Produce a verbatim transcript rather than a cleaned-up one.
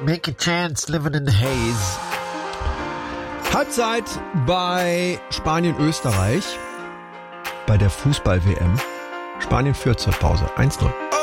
Make a chance, living in the haze. Halbzeit bei Spanien-Österreich. Bei der Fußball-W M. Spanien führt zur Pause eins null.